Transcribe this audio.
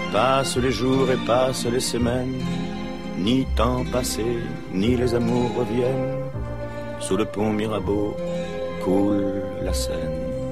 Passent les jours et passent les semaines, ni temps passé, ni les amours reviennent. Sous le pont Mirabeau coule la Seine.